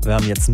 Wir haben jetzt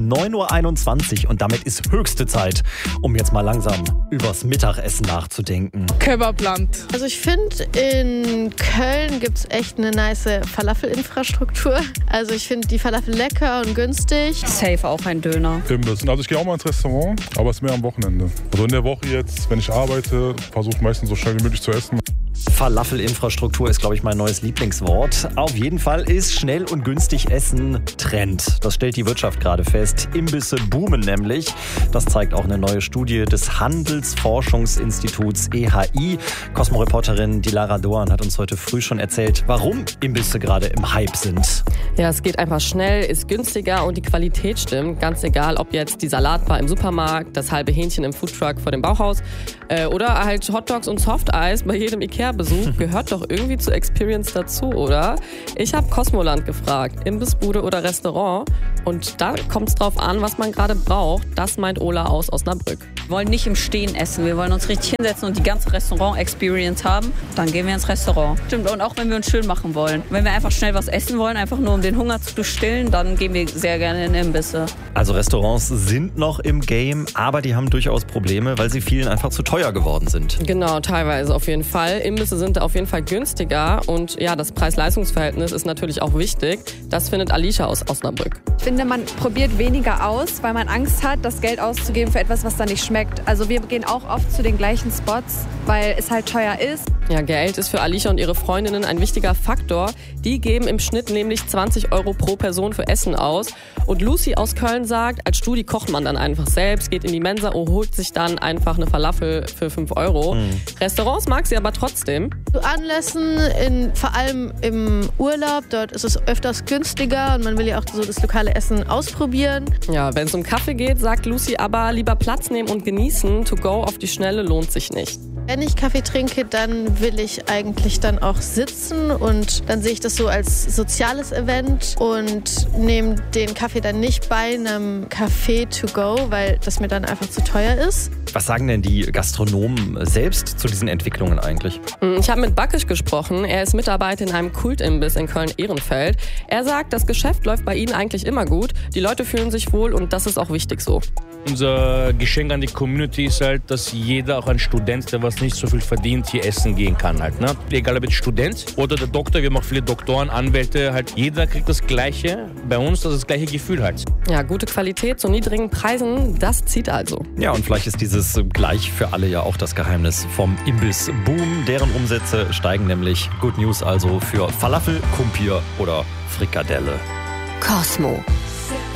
9.21 Uhr und damit ist höchste Zeit, um jetzt mal langsam übers Mittagessen nachzudenken. Kebabland. Also ich finde, in Köln gibt es echt eine nice Falafel-Infrastruktur. Also ich finde die Falafel lecker und günstig. Safe auch ein Döner. Imbiss. Also ich gehe auch mal ins Restaurant, aber es ist mehr am Wochenende. Also in der Woche jetzt, wenn ich arbeite, versuche ich meistens so schnell wie möglich zu essen. Falafel-Infrastruktur ist, glaube ich, mein neues Lieblingswort. Auf jeden Fall ist schnell und günstig Essen Trend. Das stellt die Wirtschaft gerade fest. Imbisse boomen nämlich. Das zeigt auch eine neue Studie des Handelsforschungsinstituts EHI. Cosmo-Reporterin Dilara Doan hat uns heute früh schon erzählt, warum Imbisse gerade im Hype sind. Ja, es geht einfach schnell, ist günstiger und die Qualität stimmt. Ganz egal, ob jetzt die Salatbar im Supermarkt, das halbe Hähnchen im Foodtruck vor dem Bauhaus oder halt Hotdogs und Softeis bei jedem Ikea-Besuch. Gehört doch irgendwie zur Experience dazu, oder? Ich habe Cosmoland gefragt, Imbissbude oder Restaurant. Und da kommt es drauf an, was man gerade braucht. Das meint Ola aus Osnabrück. Wir wollen nicht im Stehen essen. Wir wollen uns richtig hinsetzen und die ganze Restaurant-Experience haben. Dann gehen wir ins Restaurant. Stimmt, und auch wenn wir uns schön machen wollen. Wenn wir einfach schnell was essen wollen, einfach nur um den Hunger zu stillen, dann gehen wir sehr gerne in Imbisse. Also Restaurants sind noch im Game, aber die haben durchaus Probleme, weil sie vielen einfach zu teuer geworden sind. Genau, teilweise auf jeden Fall. Imbisse sind auf jeden Fall günstiger und ja, das Preis-Leistungs-Verhältnis ist natürlich auch wichtig. Das findet Alicia aus Osnabrück. Ich finde, man probiert weniger aus, weil man Angst hat, das Geld auszugeben für etwas, was da nicht schmeckt. Also wir gehen auch oft zu den gleichen Spots, weil es halt teuer ist. Ja, Geld ist für Alicia und ihre Freundinnen ein wichtiger Faktor. Die geben im Schnitt nämlich 20 € pro Person für Essen aus. Und Lucy aus Köln sagt, als Studi kocht man dann einfach selbst, geht in die Mensa und holt sich dann einfach eine Falafel für 5 €. Restaurants mag sie aber trotzdem. Zu Anlässen, vor allem im Urlaub, dort ist es öfters günstiger und man will ja auch so das lokale Essen ausprobieren. Ja, wenn es um Kaffee geht, sagt Lucy aber lieber Platz nehmen und genießen. To go auf die Schnelle lohnt sich nicht. Wenn ich Kaffee trinke, dann will ich eigentlich dann auch sitzen und dann sehe ich das so als soziales Event und nehme den Kaffee dann nicht bei einem Café to go, weil das mir dann einfach zu teuer ist. Was sagen denn die Gastronomen selbst zu diesen Entwicklungen eigentlich? Ich habe mit Bakisch gesprochen. Er ist Mitarbeiter in einem Kultimbiss in Köln-Ehrenfeld. Er sagt, das Geschäft läuft bei ihnen eigentlich immer gut. Die Leute fühlen sich wohl und das ist auch wichtig so. Unser Geschenk an die Community ist halt, dass jeder, auch ein Student, der was nicht so viel verdient, hier essen gehen kann halt. Ne? Egal ob jetzt Student oder der Doktor, wir haben auch viele Doktoren, Anwälte, halt jeder kriegt das Gleiche bei uns, das gleiche Gefühl halt. Ja, gute Qualität zu niedrigen Preisen, das zieht also. Ja, und vielleicht ist dieses gleich für alle ja auch das Geheimnis vom Imbiss-Boom. Deren Umsätze steigen nämlich. Good News also für Falafel, Kumpir oder Frikadelle. Cosmo.